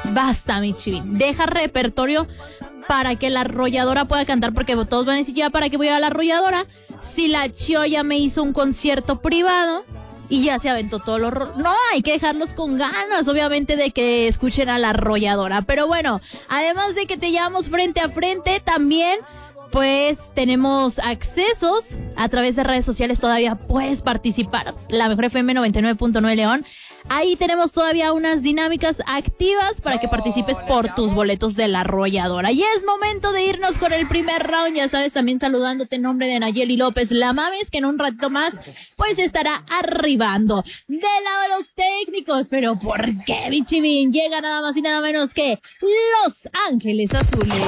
Basta, mi Chivin. Deja repertorio para que la arrolladora pueda cantar, porque todos van a decir, ya, ¿para qué voy a la arrolladora? Si la Chio ya me hizo un concierto privado y ya se aventó todos los... No, hay que dejarlos con ganas, obviamente, de que escuchen a la arrolladora. Pero bueno, además de que te llevamos frente a frente, también... pues tenemos accesos a través de redes sociales, todavía puedes participar. La Mejor FM 99.9 León. Ahí tenemos todavía unas dinámicas activas para que participes por tus boletos de la arrolladora. Y es momento de irnos con el primer round, ya sabes, también saludándote en nombre de Nayeli López, la mames, que en un rato más pues estará arribando. Del lado de los técnicos, pero ¿por qué, mi Chivín? Llega nada más y nada menos que Los Ángeles Azules.